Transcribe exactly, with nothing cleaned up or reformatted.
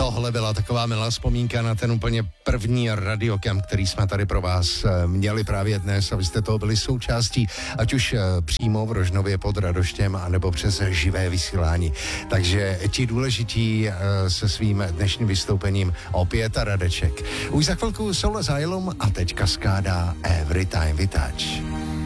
Tohle byla taková milá vzpomínka na ten úplně první radiokam, který jsme tady pro vás měli právě dnes, abyste toho byli součástí, ať už přímo v Rožnově pod Radoštěm, anebo přes živé vysílání. Takže ti důležití se svým dnešním vystoupením opět a Radeček. Už za chvilku Soul Asylum a teď kaskáda Every Time We Touch.